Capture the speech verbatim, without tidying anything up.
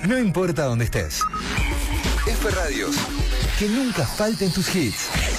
No importa dónde estés. F Radios. Que nunca falten tus hits.